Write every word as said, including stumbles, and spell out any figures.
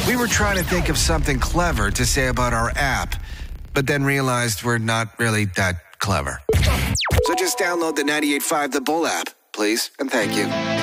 We were trying to think of something clever to say about our app, but then realized we're not really that clever. So just download the ninety-eight point five The Bull app, please, and thank you.